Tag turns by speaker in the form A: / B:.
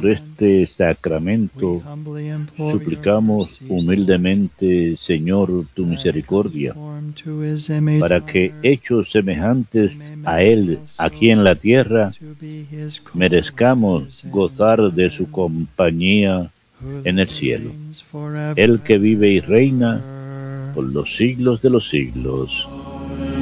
A: por este sacramento, suplicamos humildemente, Señor, tu misericordia, para que, hechos semejantes a Él aquí en la tierra, merezcamos gozar de su compañía en el cielo. El que vive y reina por los siglos de los siglos.